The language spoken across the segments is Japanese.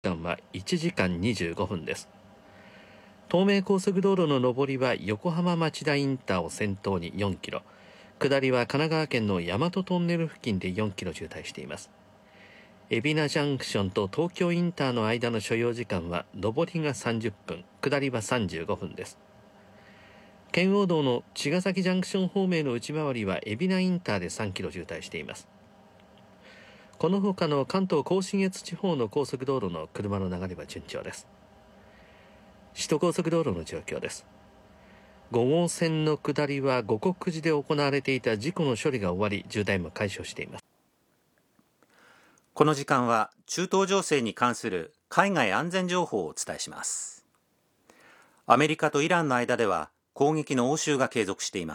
間は1時間25分です。東名高速道路の上りは横浜町田インターを先頭に4キロ、下りは神奈川県の大和トンネル付近で4キロ渋滞しています。海老名ジャンクションと東京インターの間の所要時間は上りが30分、下りは35分です。圏央道の茅ヶ崎ジャンクション方面の内回りは海老名インターで3キロ渋滞しています。この他の関東甲信越地方の高速道路の車の流れは順調です。首都高速道路の状況です。5号線の下りは五国寺で行われていた事故の処理が終わり、渋滞も解消しています。 この時間は中東情勢に関する海外安全情報をお伝えします。アメリカとイランの間では攻撃の応酬が継続しています。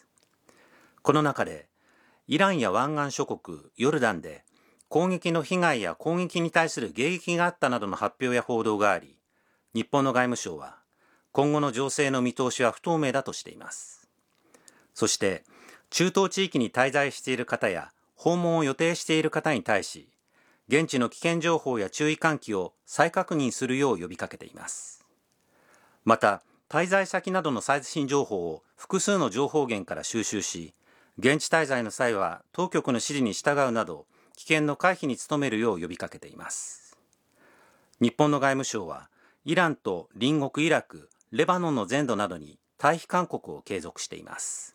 この中でイランや湾岸諸国ヨルダンで攻撃の被害や攻撃に対する迎撃があったなどの発表や報道があり、日本の外務省は今後の情勢の見通しは不透明だとしています。そして中東地域に滞在している方や訪問を予定している方に対し、現地の危険情報や注意喚起を再確認するよう呼びかけています。また滞在先などの最新情報を複数の情報源から収集し、現地滞在の際は当局の指示に従うなど危険の回避に努めるよう呼びかけています。日本の外務省はイランと隣国イラク、レバノンの全土などに退避勧告を継続しています。